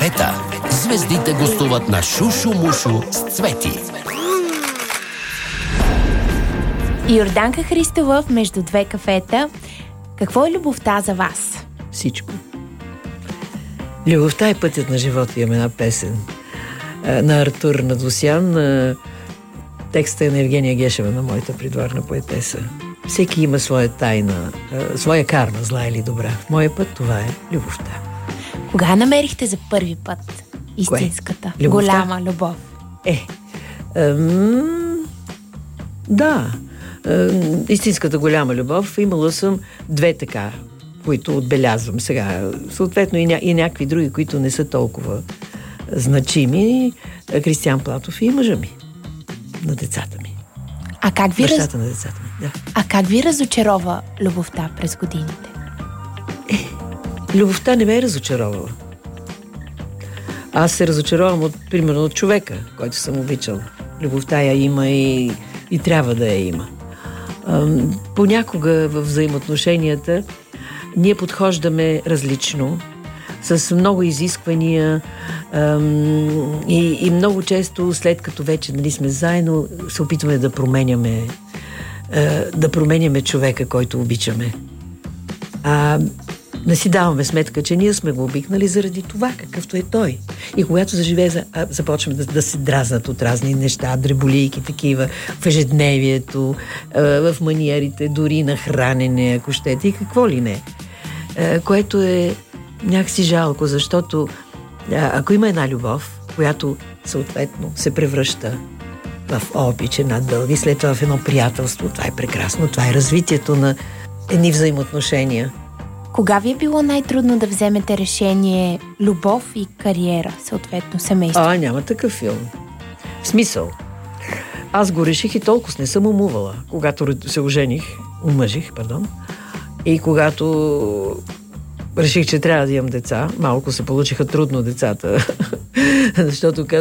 кафета звездите гостуват на Шушо Мушо с Цвети. Йорданка Христова в Между две кафета. Какво е любовта за вас? Всичко. Любовта е пътят на живота. Имам една песен на Артур Надвосян. Текста е на Евгения Гешева, на моята придворна поетеса. Всеки има своя тайна, своя карма, зла или добра. В моя път това е любовта. Кога намерихте за първи път истинската, голяма любов? Да. Истинската голяма любов. Имала съм две така, които отбелязвам сега. Съответно и някакви други, които не са толкова значими. Кристиян Платов и мъжа ми. На децата ми. Бащата на децата ми, да. А как ви разочарова любовта през годините? Любовта не ме е разочаровала. Аз се разочаровам примерно от човека, който съм обичал. Любовта я има и трябва да я има. Понякога в взаимоотношенията ние подхождаме различно, с много изисквания и много често, след като вече сме заедно, се опитваме да променяме човека, който обичаме. Не си даваме сметка, че ние сме го обикнали заради това, какъвто е той. И когато започваме да се дразнат от разни неща, дреболийки такива, в ежедневието, в маниерите, дори на хранене, ако щете, и какво ли не. Което е някакси жалко, защото ако има една любов, която съответно се превръща в обич, една дълга и след това в едно приятелство, това е прекрасно, това е развитието на едни взаимоотношения. Кога ви е било най-трудно да вземете решение любов и кариера, съответно семейство? Няма такъв филм. В смисъл. Аз го реших и толкова не съм умувала. Когато се омъжих, и когато реших, че трябва да имам деца, малко се получиха трудно децата, защото